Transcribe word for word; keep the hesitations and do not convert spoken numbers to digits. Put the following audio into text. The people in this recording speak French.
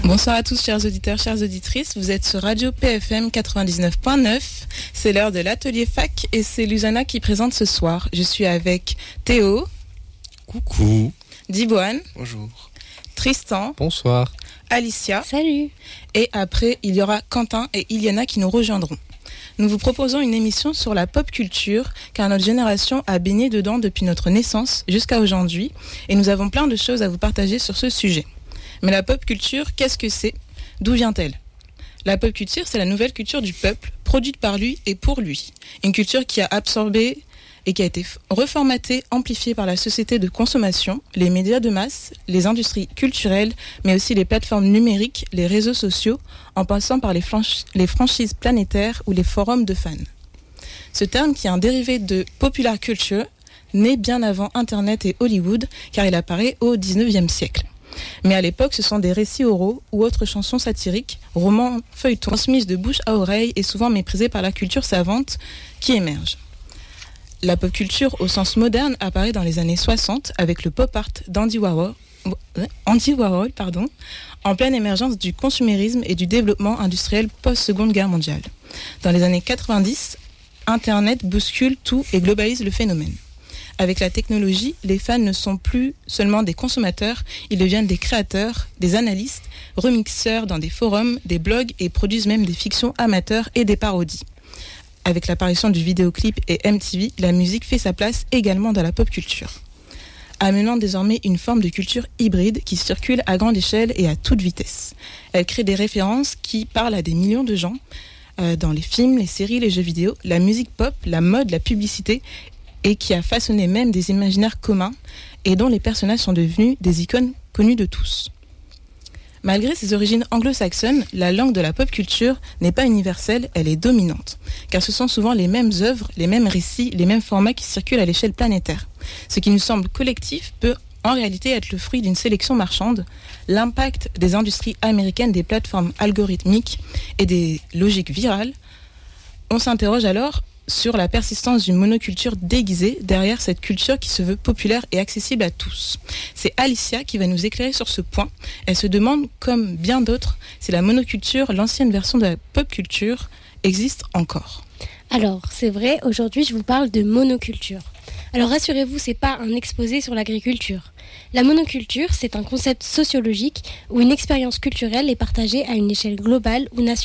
Bonsoir à tous, chers auditeurs, chères auditrices. Vous êtes sur Radio P F M quatre-vingt-dix-neuf point neuf. C'est l'heure de l'atelier fac et c'est Lusana qui présente ce soir. Je suis avec Théo. Coucou. Diboane. Bonjour. Tristan. Bonsoir. Alicia. Salut. Et après, il y aura Quentin et Iliana qui nous rejoindront. Nous vous proposons une émission sur la pop culture, car notre génération a baigné dedans depuis notre naissance jusqu'à aujourd'hui, et nous avons plein de choses à vous partager sur ce sujet. Mais la pop culture, qu'est-ce que c'est ? D'où vient-elle ? La pop culture, c'est la nouvelle culture du peuple, produite par lui et pour lui. Une culture qui a absorbé et qui a été reformatée, amplifiée par la société de consommation, les médias de masse, les industries culturelles, mais aussi les plateformes numériques, les réseaux sociaux, en passant par les, franch- les franchises planétaires ou les forums de fans. Ce terme, qui est un dérivé de popular culture, naît bien avant Internet et Hollywood, car il apparaît au dix-neuvième siècle. Mais à l'époque, ce sont des récits oraux ou autres chansons satiriques, romans, feuilletons, transmises de bouche à oreille et souvent méprisées par la culture savante qui émergent. La pop culture au sens moderne apparaît dans les années soixante avec le pop art d'Andy Warhol, Andy Warhol pardon, en pleine émergence du consumérisme et du développement industriel post-seconde guerre mondiale. Dans les années quatre-vingt-dix, Internet bouscule tout et globalise le phénomène. Avec la technologie, les fans ne sont plus seulement des consommateurs, ils deviennent des créateurs, des analystes, remixeurs dans des forums, des blogs et produisent même des fictions amateurs et des parodies. Avec l'apparition du vidéoclip et M T V, la musique fait sa place également dans la pop culture, amenant désormais une forme de culture hybride qui circule à grande échelle et à toute vitesse. Elle crée des références qui parlent à des millions de gens euh, dans les films, les séries, les jeux vidéo, la musique pop, la mode, la publicité, et qui a façonné même des imaginaires communs et dont les personnages sont devenus des icônes connues de tous. Malgré ses origines anglo-saxonnes, la langue de la pop culture n'est pas universelle, elle est dominante. Car ce sont souvent les mêmes œuvres, les mêmes récits, les mêmes formats qui circulent à l'échelle planétaire. Ce qui nous semble collectif peut en réalité être le fruit d'une sélection marchande, l'impact des industries américaines, des plateformes algorithmiques et des logiques virales. On s'interroge alors sur la persistance d'une monoculture déguisée derrière cette culture qui se veut populaire et accessible à tous. C'est Alicia qui va nous éclairer sur ce point. Elle se demande, comme bien d'autres, si la monoculture, l'ancienne version de la pop culture, existe encore. Alors, c'est vrai, aujourd'hui je vous parle de monoculture. Alors rassurez-vous, c'est pas un exposé sur l'agriculture. La monoculture, c'est un concept sociologique où une expérience culturelle est partagée à une échelle globale ou nationale.